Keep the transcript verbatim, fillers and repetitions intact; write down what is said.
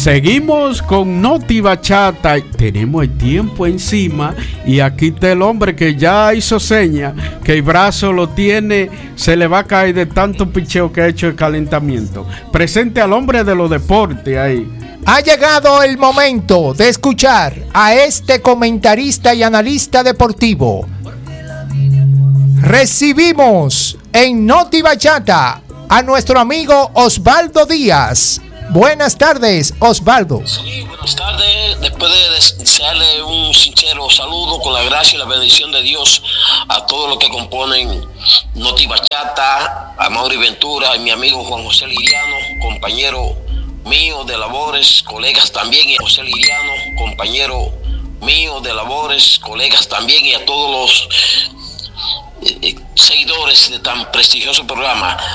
Seguimos con Noti Bachata. Tenemos el tiempo encima y aquí está el hombre que ya hizo seña que el brazo lo tiene, se le va a caer de tanto picheo que ha hecho el calentamiento. Presente al hombre de los deportes ahí. Ha llegado el momento de escuchar a este comentarista y analista deportivo. Recibimos en Noti Bachata a nuestro amigo Osvaldo Díaz. Buenas tardes, Osvaldo. Sí, buenas tardes. Después de desearle un sincero saludo con la gracia y la bendición de Dios a todos los que componen Noti Bachata, a Mauri Ventura y mi amigo Juan José Liriano, compañero mío de labores, colegas también, y a José Liriano, compañero mío de labores, colegas también, y a todos los eh, eh, seguidores de tan prestigioso programa.